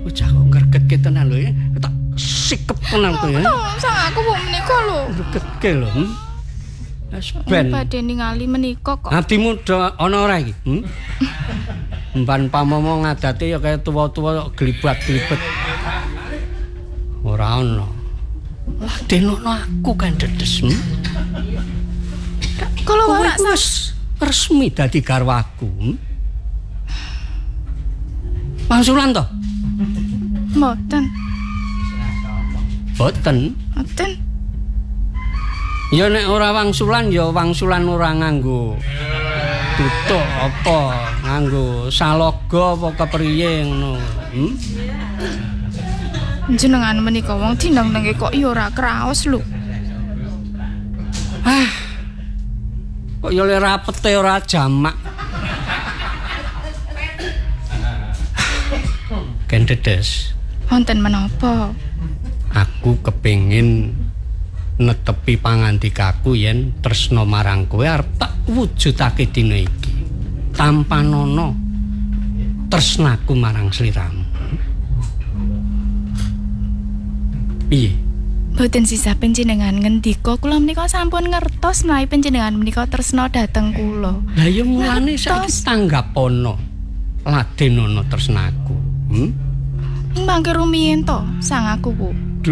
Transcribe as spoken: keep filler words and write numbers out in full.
Bocah kok gregetke tenan lho ya. Tak sikep tenan kowe ya. Sang aku kok menika lho. Gregetke lho. Hmm? Wis ben. Badhe ningali menika kok. Atimu do ana ora iki? Hmm? Mban pamomo ngadate ya kaya tuwa-tuwa glibat-glibet. Ora ana. Lah denono aku kan dedes. Hmm? Kalau kowe ora wis resmi dadi garwaku. Hmm? Wangsulan to? Mboten. Boten. Mboten. Ya nek ora wangsulan ya wangsulan ora nganggo tutuk apa, nganggo saloga apa kepriye ngono. Hmm? Jenengan menika wong dindang-dangke kok ya ora kraos lho. Ah. Kok ya le rapete ora jamak. Ken dedes. Wonten menapa? Aku kepengin netepi pangandikaku yen tresna marang kowe arep tak wujudake dina iki. Tanpa nono tresnaku marang sliramu. Piye? Boten sisa panjenengan ngendika kula menika sampun ngertos menawi panjenengan menika tresna dhateng kula. Lah ya mulane saiki tanggapono ladenono tresnaku. Hmm? Mangke rumiyin to sang aku ku.